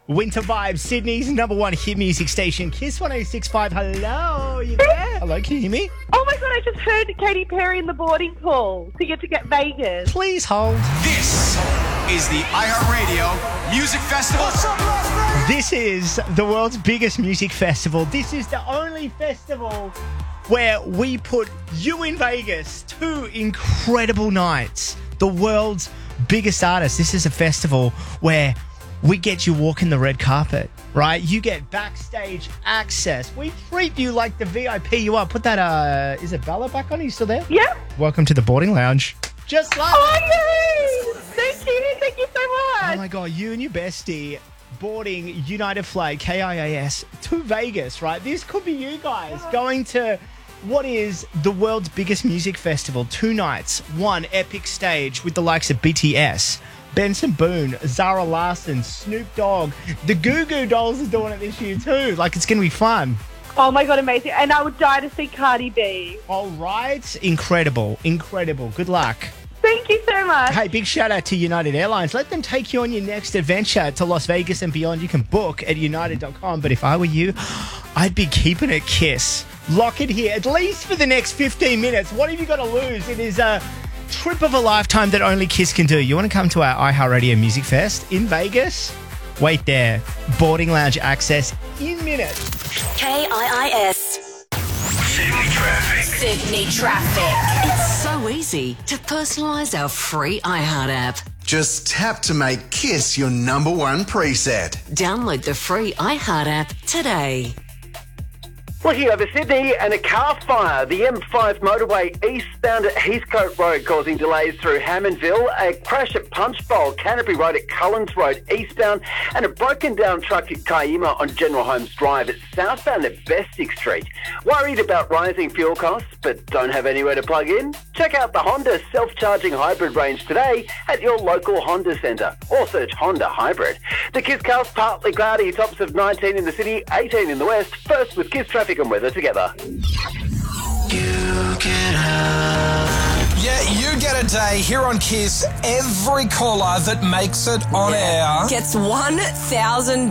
Winter Vibes, Sydney's number one hit music station, Kiss 106.5. Hello, you there? Hello, can you hear me? Oh my God, I just heard Katy Perry in the boarding call to get Vegas. Please hold. This is the iHeartRadio Music Festival. This is the world's biggest music festival. This is the only festival where we put you in Vegas. 2 incredible nights. The world's biggest artists. This is a festival where we get you walking the red carpet, right? You get backstage access. We treat you like the VIP you are. Put that, is it Bella back on? Are you still there? Yeah. Welcome to the boarding lounge. Just like Oh, yay! Thank you so much. Oh my God, you and your bestie boarding United Flight, KIAS, to Vegas, right? This could be you guys going to what is the world's biggest music festival. 2 nights, 1 epic stage with the likes of BTS, Benson Boone, Zara Larsson, Snoop Dogg. The Goo Goo Dolls are doing it this year too. Like, it's going to be fun. Oh my God, amazing. And I would die to see Cardi B. All right. Incredible. Good luck. Thank you so much. Hey, big shout out to United Airlines. Let them take you on your next adventure to Las Vegas and beyond. You can book at united.com. But if I were you, I'd be keeping it Kiss. Lock it here, at least for the next 15 minutes. What have you got to lose? It is a trip of a lifetime that only Kiss can do. You want to come to our iHeartRadio Music Fest in Vegas? Wait there. Boarding lounge access in minutes. KIIS. Sydney Traffic. It's so easy to personalise our free iHeart app. Just tap to make Kiss your number one preset. Download the free iHeart app today. Looking over Sydney, and a car fire. The M5 motorway eastbound at Heathcote Road causing delays through Hammondville. A crash at Punchbowl, Canterbury Road at Cullens Road eastbound. And a broken down truck at Kiama on General Holmes Drive. It's southbound at Bestick Street. Worried about rising fuel costs but don't have anywhere to plug in? Check out the Honda self-charging hybrid range today at your local Honda centre. Or search Honda Hybrid. The Kiss Cast partly cloudy, tops of 19 in the city, 18 in the west. First with Kiss Traffic and weather together. Yeah, you get a day here on Kiss. Every caller that makes it on air Gets $1,000.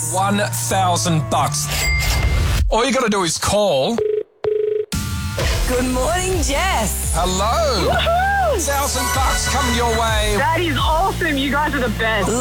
$1,000. All you got to do is call. Good morning, Jess. Hello. $1,000 coming your way. That is awesome. You guys are the best.